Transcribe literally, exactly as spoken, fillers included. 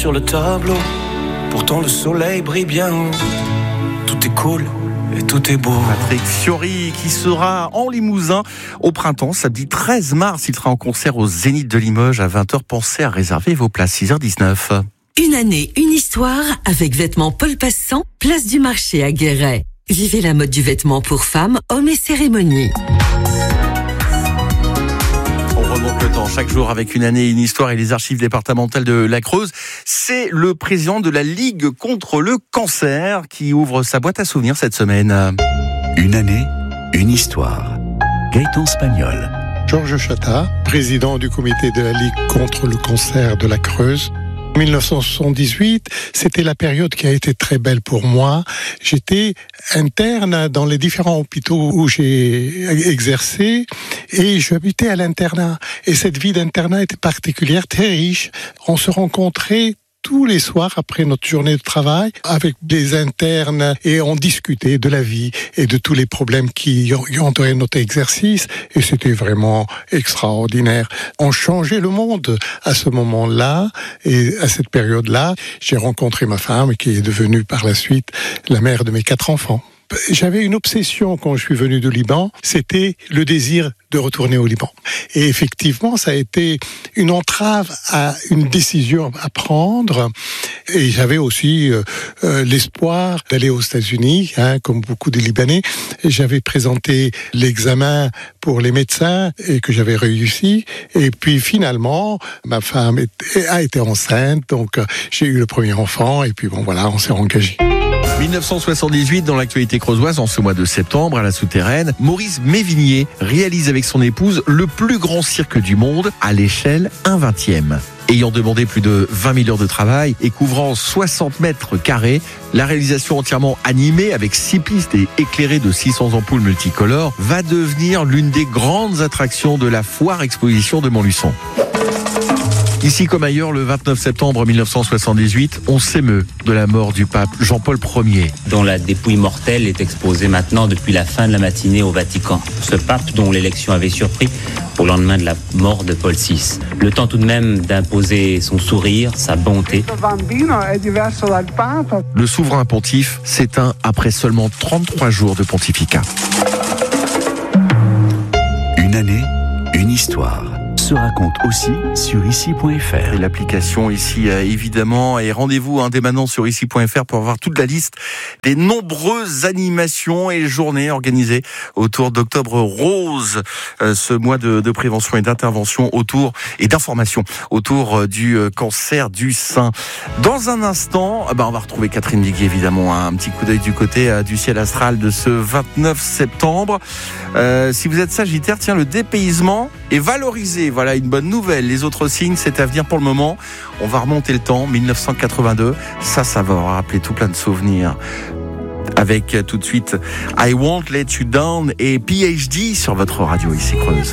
sur le tableau. Pourtant le soleil brille bien haut. Tout est cool et tout est beau. Patrick Fiori qui sera en Limousin au printemps, samedi treize mars. Il sera en concert au Zénith de Limoges à vingt heures. Pensez à réserver vos places, six heures dix-neuf. Une année, une histoire avec Vêtements Paul Passant, place du marché à Guéret. Vivez la mode du vêtement pour femmes, hommes et cérémonies. On remonte le temps chaque jour avec une année, une histoire et les archives départementales de la Creuse. C'est le président de la Ligue contre le cancer qui ouvre sa boîte à souvenirs cette semaine. Une année, une histoire. Gaëtan Spagnol. Georges Chatat, président du comité de la Ligue contre le cancer de la Creuse. En dix-neuf cent soixante-dix-huit, c'était la période qui a été très belle pour moi. J'étais interne dans les différents hôpitaux où j'ai exercé et j'habitais à l'internat. Et cette vie d'internat était particulière, très riche. On se rencontrait tous les soirs après notre journée de travail avec des internes et on discutait de la vie et de tous les problèmes qui entouraient notre exercice et c'était vraiment extraordinaire. On changeait le monde à ce moment-là et à cette période-là. J'ai rencontré ma femme qui est devenue par la suite la mère de mes quatre enfants. J'avais une obsession quand je suis venu du Liban, c'était le désir de retourner au Liban. Et effectivement, ça a été une entrave à une décision à prendre. Et j'avais aussi euh, euh, l'espoir d'aller aux États-Unis, hein, comme beaucoup de Libanais. Et j'avais présenté l'examen pour les médecins et que j'avais réussi. Et puis finalement, ma femme est, a été enceinte, donc euh, j'ai eu le premier enfant. Et puis bon, voilà, on s'est engagé. dix-neuf cent soixante-dix-huit, dans l'actualité creusoise, en ce mois de septembre, à la Souterraine, Maurice Mévigné réalise avec son épouse le plus grand cirque du monde à l'échelle un vingtième. Ayant demandé plus de vingt mille heures de travail et couvrant soixante mètres carrés, la réalisation entièrement animée avec six pistes et éclairée de six cents ampoules multicolores va devenir l'une des grandes attractions de la foire exposition de Montluçon. Ici comme ailleurs, le vingt-neuf septembre mille neuf cent soixante-dix-huit, on s'émeut de la mort du pape Jean-Paul Ier. Dont la dépouille mortelle est exposée maintenant depuis la fin de la matinée au Vatican. Ce pape dont l'élection avait surpris au lendemain de la mort de Paul six. Le temps tout de même d'imposer son sourire, sa bonté. Le souverain pontife s'éteint après seulement trente-trois jours de pontificat. Une année, une histoire. Se raconte aussi sur ici point f r. Et l'application ici, euh, évidemment, et rendez-vous hein, dès maintenant sur ici point f r pour avoir toute la liste des nombreuses animations et journées organisées autour d'Octobre Rose, euh, ce mois de, de prévention et d'intervention autour et d'information autour euh, du euh, cancer du sein. Dans un instant, euh, bah, on va retrouver Catherine Viguier, évidemment, hein, un petit coup d'œil du côté euh, du ciel astral de ce vingt-neuf septembre. Euh, si vous êtes Sagittaire, tiens, le dépaysement est valorisé. Voilà une bonne nouvelle. Les autres signes, c'est à venir pour le moment. On va remonter le temps, dix-neuf cent quatre-vingt-deux. Ça, ça va rappeler tout plein de souvenirs. Avec tout de suite I Won't Let You Down et P H D sur votre radio ici Creuse.